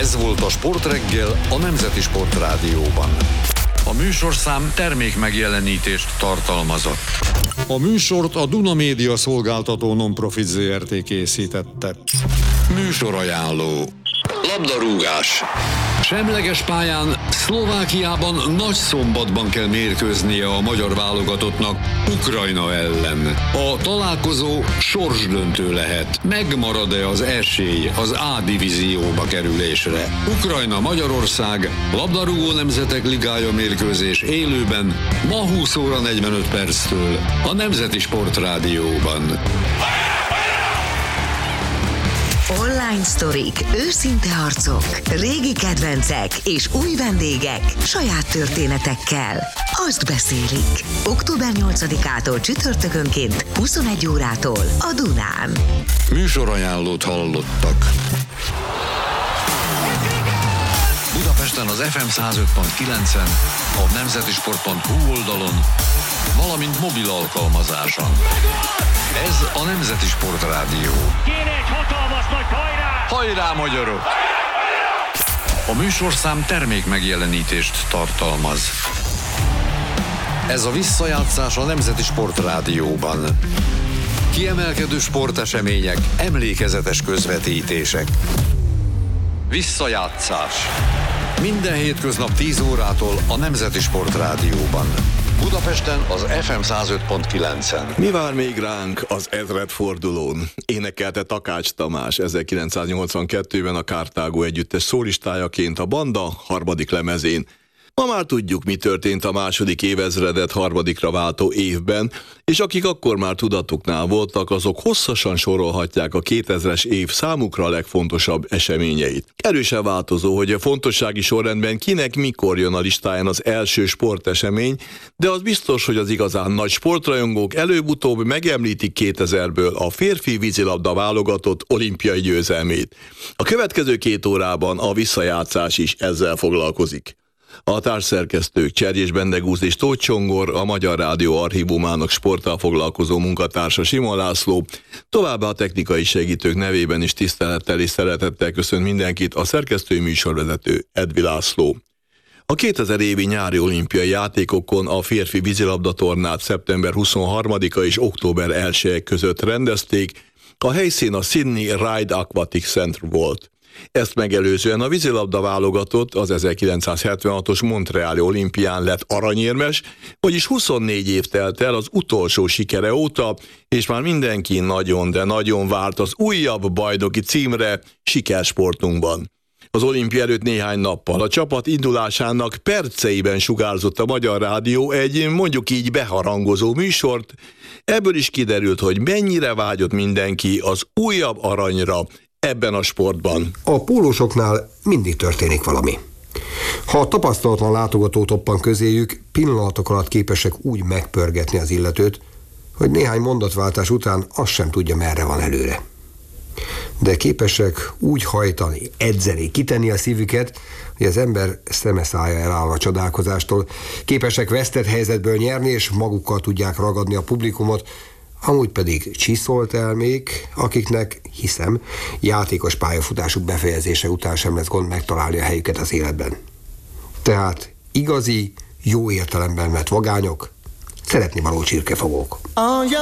Ez volt a Sportreggel a Nemzeti Sportrádióban. A műsorszám termék megjelenítést tartalmazott. A műsort a Duna Média szolgáltató non-profit Zrt. Készítette. Műsorajánló. Labdarúgás. Semleges pályán Szlovákiában Nagyszombatban kell mérkőznie a magyar válogatottnak Ukrajna ellen. A találkozó sorsdöntő lehet. Megmarad-e az esély az A divízióba kerülésre? Ukrajna-Magyarország labdarúgó nemzetek ligája mérkőzés élőben ma 20 óra 45 perctől a Nemzeti Sportrádióban. Online sztorik, őszinte arcok, régi kedvencek és új vendégek saját történetekkel. Azt beszélik. Október 8-ától csütörtökönként 21 órától a Dunán. Műsorajánlót hallottak. Budapesten az FM 105.9-en, a nemzetisport.hu oldalon, valamint mobil alkalmazáson. Ez a Nemzeti Sportrádió. Kéne egy hatalmas nagy hajrá! Hajrá, magyarok! A műsorszám termék megjelenítést tartalmaz. Ez a visszajátszás a Nemzeti Sportrádióban. Kiemelkedő sportesemények, emlékezetes közvetítések. Visszajátszás. Minden hétköznap 10 órától a Nemzeti Sportrádióban. Budapesten az FM 105.9-en. Mi vár még ránk az ezredfordulón? Énekelte Takács Tamás 1982-ben a Karthágó együttes szólistájaként a Banda harmadik lemezén. Ma már tudjuk, mi történt a második évezredet harmadikra váltó évben, és akik akkor már tudatuknál voltak, azok hosszasan sorolhatják a 2000-es év számukra a legfontosabb eseményeit. Erősen változó, hogy a fontossági sorrendben kinek mikor jön a listáján az első sportesemény, de az biztos, hogy az igazán nagy sportrajongók előbb-utóbb megemlítik 2000-ből a férfi vízilabda válogatott olimpiai győzelmét. A következő 2 órában a visszajátszás is ezzel foglalkozik. A társszerkesztők Cserjés Bendegúz és Tóth Csongor, a Magyar Rádió archívumának sporttal foglalkozó munkatársa Simon László, továbbá a technikai segítők nevében is tisztelettel és szeretettel köszönt mindenkit a szerkesztői műsorvezető Edvi László. A 2000 évi nyári olimpiai játékokon a férfi vízilabdatornát szeptember 23-a és október 1 között rendezték, a helyszín a Sydney Ride Aquatic Center volt. Ezt megelőzően a vízilabda válogatott az 1976-os Montreali olimpián lett aranyérmes, vagyis 24 év telt el az utolsó sikere óta, és már mindenki nagyon, de nagyon várt az újabb bajnoki címre sikersportunkban. Az olimpia előtt néhány nappal a csapat indulásának perceiben sugárzott a Magyar Rádió egy mondjuk így beharangozó műsort. Ebből is kiderült, hogy mennyire vágyott mindenki az újabb aranyra ebben a sportban. A pólósoknál mindig történik valami. Ha a tapasztalatlan látogató toppan közéjük, pillanatok alatt képesek úgy megpörgetni az illetőt, hogy néhány mondatváltás után azt sem tudja, merre van előre. De képesek úgy hajtani, edzeni, kitenni a szívüket, hogy az ember szeme szája eláll a csodálkozástól. Képesek vesztett helyzetből nyerni, és magukkal tudják ragadni a publikumot, amúgy pedig csiszolt elmék, akiknek, hiszem, játékos pályafutásuk befejezése után sem lesz gond megtalálni a helyüket az életben. Tehát igazi, jó értelemben vett vagányok, szeretnivaló csirkefogók.